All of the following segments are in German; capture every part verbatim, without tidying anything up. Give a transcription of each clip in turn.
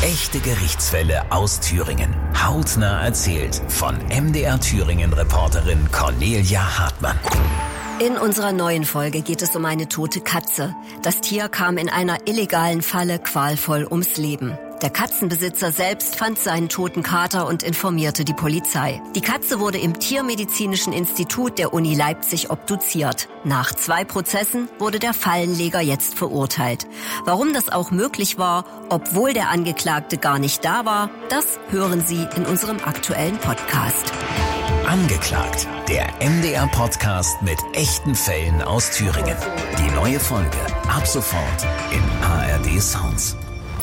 Echte Gerichtsfälle aus Thüringen. Hautnah erzählt von M D R Thüringen-Reporterin Cornelia Hartmann. In unserer neuen Folge geht es um eine tote Katze. Das Tier kam in einer illegalen Falle qualvoll ums Leben. Der Katzenbesitzer selbst fand seinen toten Kater und informierte die Polizei. Die Katze wurde im Tiermedizinischen Institut der Uni Leipzig obduziert. Nach zwei Prozessen wurde der Fallenleger jetzt verurteilt. Warum das auch möglich war, obwohl der Angeklagte gar nicht da war, das hören Sie in unserem aktuellen Podcast. Angeklagt, der M D R-Podcast mit echten Fällen aus Thüringen. Die neue Folge ab sofort in A R D Sounds.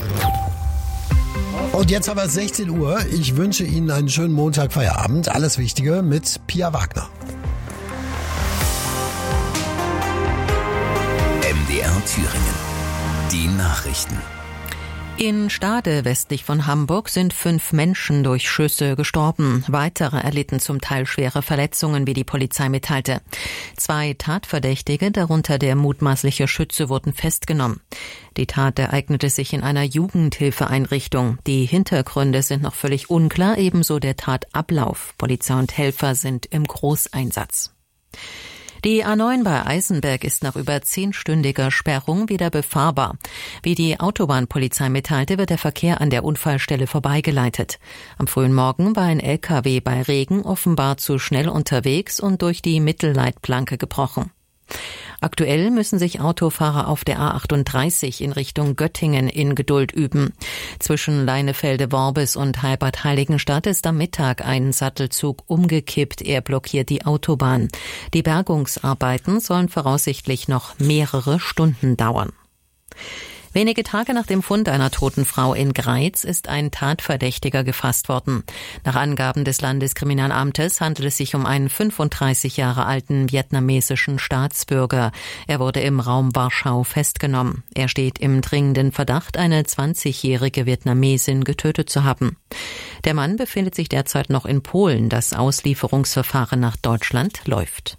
Und jetzt haben wir sechzehn Uhr. Ich wünsche Ihnen einen schönen Montag, Feierabend. Alles Wichtige mit Pia Wagner. M D R Thüringen. Die Nachrichten. In Stade westlich von Hamburg sind fünf Menschen durch Schüsse gestorben. Weitere erlitten zum Teil schwere Verletzungen, wie die Polizei mitteilte. Zwei Tatverdächtige, darunter der mutmaßliche Schütze, wurden festgenommen. Die Tat ereignete sich in einer Jugendhilfeeinrichtung. Die Hintergründe sind noch völlig unklar, ebenso der Tatablauf. Polizei und Helfer sind im Großeinsatz. Die A neun bei Eisenberg ist nach über zehnstündiger Sperrung wieder befahrbar. Wie die Autobahnpolizei mitteilte, wird der Verkehr an der Unfallstelle vorbeigeleitet. Am frühen Morgen war ein L K W bei Regen offenbar zu schnell unterwegs und durch die Mittelleitplanke gebrochen. Aktuell müssen sich Autofahrer auf der A achtunddreißig in Richtung Göttingen in Geduld üben. Zwischen Leinefelde-Worbis und Halbert-Heiligenstadt ist am Mittag ein Sattelzug umgekippt. Er blockiert die Autobahn. Die Bergungsarbeiten sollen voraussichtlich noch mehrere Stunden dauern. Wenige Tage nach dem Fund einer toten Frau in Greiz ist ein Tatverdächtiger gefasst worden. Nach Angaben des Landeskriminalamtes handelt es sich um einen fünfunddreißig Jahre alten vietnamesischen Staatsbürger. Er wurde im Raum Warschau festgenommen. Er steht im dringenden Verdacht, eine zwanzigjährige Vietnamesin getötet zu haben. Der Mann befindet sich derzeit noch in Polen. Das Auslieferungsverfahren nach Deutschland läuft.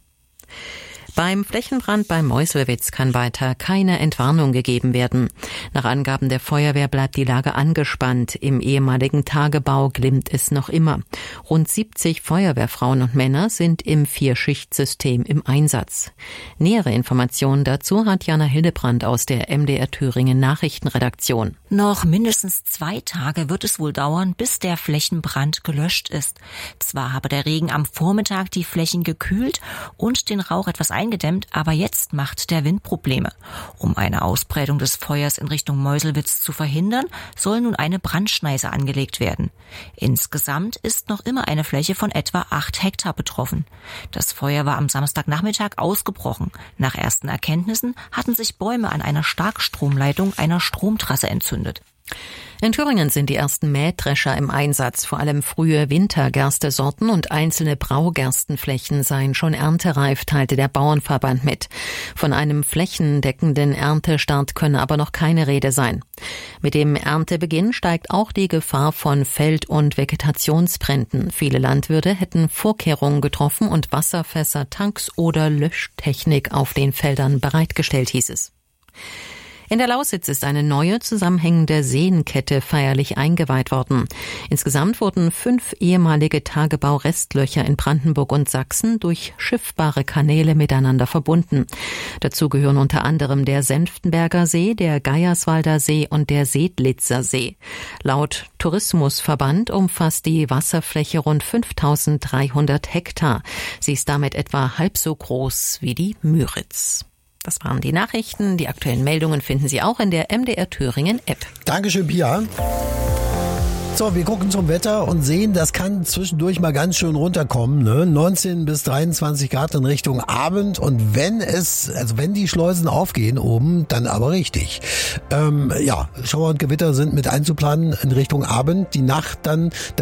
Beim Flächenbrand bei Meuselwitz kann weiter keine Entwarnung gegeben werden. Nach Angaben der Feuerwehr bleibt die Lage angespannt. Im ehemaligen Tagebau glimmt es noch immer. Rund siebzig Feuerwehrfrauen und Männer sind im Vierschichtsystem im Einsatz. Nähere Informationen dazu hat Jana Hildebrand aus der M D R Thüringen Nachrichtenredaktion. Noch mindestens zwei Tage wird es wohl dauern, bis der Flächenbrand gelöscht ist. Zwar habe der Regen am Vormittag die Flächen gekühlt und den Rauch etwas eingedämmt, aber jetzt macht der Wind Probleme. Um eine Ausbreitung des Feuers in Richtung Meuselwitz zu verhindern, soll nun eine Brandschneise angelegt werden. Insgesamt ist noch immer eine Fläche von etwa acht Hektar betroffen. Das Feuer war am Samstagnachmittag ausgebrochen. Nach ersten Erkenntnissen hatten sich Bäume an einer Starkstromleitung einer Stromtrasse entzündet. In Thüringen sind die ersten Mähdrescher im Einsatz. Vor allem frühe Wintergerstesorten und einzelne Braugerstenflächen seien schon erntereif, teilte der Bauernverband mit. Von einem flächendeckenden Erntestart könne aber noch keine Rede sein. Mit dem Erntebeginn steigt auch die Gefahr von Feld- und Vegetationsbränden. Viele Landwirte hätten Vorkehrungen getroffen und Wasserfässer, Tanks oder Löschtechnik auf den Feldern bereitgestellt, hieß es. In der Lausitz ist eine neue zusammenhängende Seenkette feierlich eingeweiht worden. Insgesamt wurden fünf ehemalige Tagebaurestlöcher in Brandenburg und Sachsen durch schiffbare Kanäle miteinander verbunden. Dazu gehören unter anderem der Senftenberger See, der Geierswalder See und der Sedlitzer See. Laut Tourismusverband umfasst die Wasserfläche rund fünftausenddreihundert Hektar. Sie ist damit etwa halb so groß wie die Müritz. Das waren die Nachrichten. Die aktuellen Meldungen finden Sie auch in der M D R Thüringen App. Dankeschön, Pia. So, wir gucken zum Wetter und sehen, das kann zwischendurch mal ganz schön runterkommen. Ne? neunzehn bis dreiundzwanzig Grad in Richtung Abend. Und wenn es, also wenn die Schleusen aufgehen oben, dann aber richtig. Ähm, ja, Schauer und Gewitter sind mit einzuplanen in Richtung Abend. Die Nacht dann